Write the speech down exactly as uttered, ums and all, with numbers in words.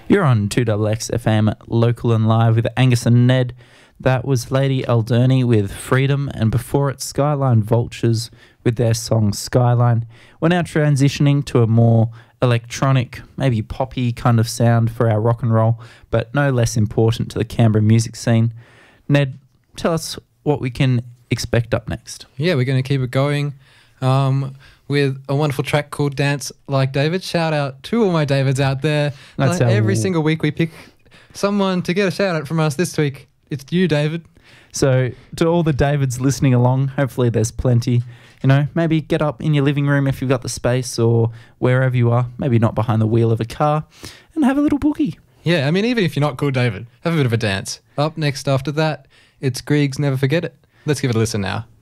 You're on two X X F M, local and live with Angus and Ned. That was Lady Alderney with Freedom, and before it, Skyline Vultures with their song Skyline. We're now transitioning to a more electronic, maybe poppy kind of sound for our rock and roll, but no less important to the Canberra music scene. Ned, tell us what we can expect up next. Yeah, we're going to keep it going um, with a wonderful track called Dance Like David. Shout out to all my Davids out there. That's like our every w- single week we pick someone to get a shout out from us. This week it's you, David. So to all the Davids listening along, hopefully there's plenty. You know, maybe get up in your living room if you've got the space, or wherever you are, maybe not behind the wheel of a car, and have a little boogie. Yeah, I mean, even if you're not called David, have a bit of a dance. Up next after that, it's Griggs Never Forget It. Let's give it a listen now.